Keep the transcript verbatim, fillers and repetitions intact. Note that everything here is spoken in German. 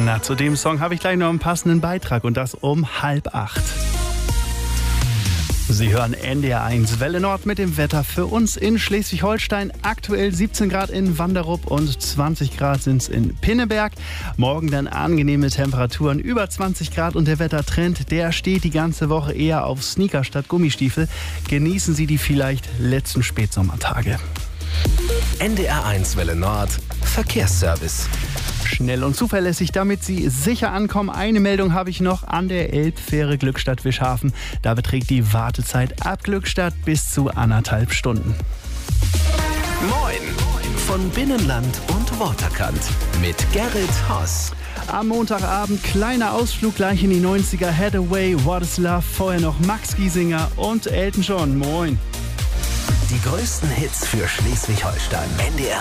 Na, zu dem Song habe ich gleich noch einen passenden Beitrag und das um halb acht. Sie hören N D R eins Welle Nord mit dem Wetter für uns in Schleswig-Holstein. Aktuell siebzehn Grad in Wanderup und zwanzig Grad sind es in Pinneberg. Morgen dann angenehme Temperaturen über zwanzig Grad und der Wettertrend, der steht die ganze Woche eher auf Sneaker statt Gummistiefel. Genießen Sie die vielleicht letzten Spätsommertage. N D R eins Welle Nord Verkehrsservice. Schnell und zuverlässig, damit Sie sicher ankommen. Eine Meldung habe ich noch an der Elbfähre Glückstadt-Wischhafen. Da beträgt die Wartezeit ab Glückstadt bis zu anderthalb Stunden. Moin von Binnenland und Waterkant mit Gerrit Haas. Am Montagabend kleiner Ausflug gleich in die neunziger. Hathaway, What is Love, vorher noch Max Giesinger und Elton John. Moin. Die größten Hits für Schleswig-Holstein. N D R